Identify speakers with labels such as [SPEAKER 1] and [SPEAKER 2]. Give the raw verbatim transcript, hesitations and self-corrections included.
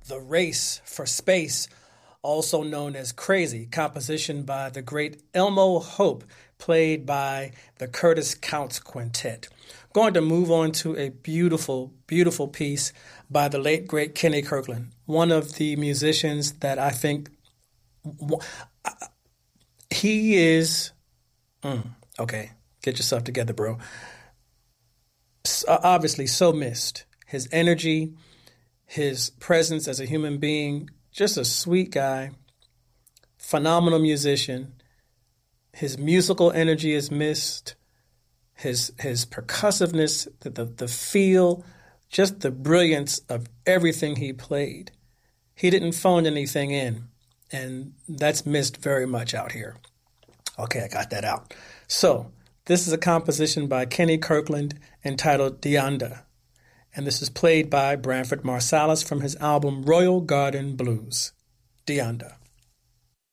[SPEAKER 1] The Race for Space, also known as Crazy, composition by the great Elmo Hope, played by the Curtis Counts Quintet. Going to move on to a beautiful, beautiful piece by the late, great Kenny Kirkland, one of the musicians that I think he is, mm, okay, get yourself together, bro. Obviously so missed. His energy, his presence as a human being, just a sweet guy, phenomenal musician. His musical energy is missed. His his percussiveness, the, the, the feel, just the brilliance of everything he played. He didn't phone anything in, and that's missed very much out here. Okay, I got that out. So this is a composition by Kenny Kirkland entitled Deonda, and this is played by Branford Marsalis from his album Royal Garden Blues. Deonda.